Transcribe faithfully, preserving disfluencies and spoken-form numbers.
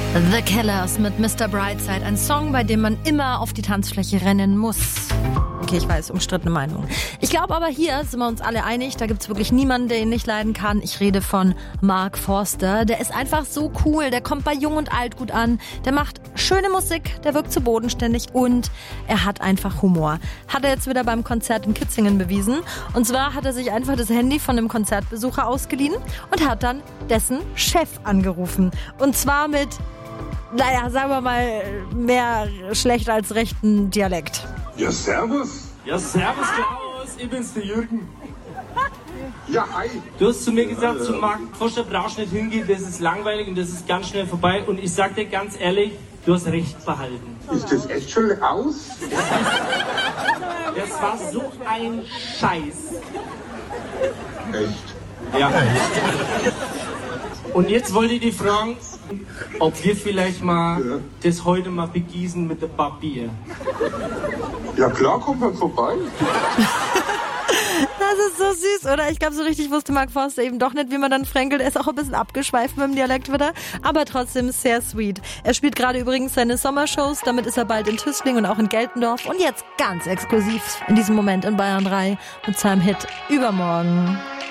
The Killers mit Mister Brightside, ein Song, bei dem man immer auf die Tanzfläche rennen muss. Okay, ich weiß, umstrittene Meinung. Ich glaube aber, hier sind wir uns alle einig, da gibt's wirklich niemanden, der ihn nicht leiden kann. Ich rede von Mark Forster. Der ist einfach so cool, der kommt bei Jung und Alt gut an, der macht schöne Musik, der wirkt so bodenständig und er hat einfach Humor. Hat er jetzt wieder beim Konzert in Kitzingen bewiesen. Und zwar hat er sich einfach das Handy von einem Konzertbesucher ausgeliehen und hat dann dessen Chef angerufen. Und zwar mit, naja, sagen wir mal, mehr schlecht als rechten Dialekt. Ja, servus. Ja, servus Klaus, ich bin's, der Jürgen. Ja, hi. Du hast zu mir gesagt, zum Mark Forster brauchst du nicht hingehen, das ist langweilig und das ist ganz schnell vorbei. Und ich sag dir ganz ehrlich, du hast recht behalten. Ist das echt schon aus? Das war so ein Scheiß. Echt? Ja. Und jetzt wollte ich dich fragen, ob wir vielleicht mal Ja. das heute mal begießen mit der Papier. Ja klar, kommt man vorbei. Das ist so süß, oder? Ich glaube, so richtig wusste Mark Forster eben doch nicht, wie man dann fränkelt. Er ist auch ein bisschen abgeschweift mit dem Dialekt wieder, aber trotzdem sehr sweet. Er spielt gerade übrigens seine Sommershows, damit ist er bald in Tüßling und auch in Geltendorf und jetzt ganz exklusiv in diesem Moment in Bayern drei mit seinem Hit Übermorgen.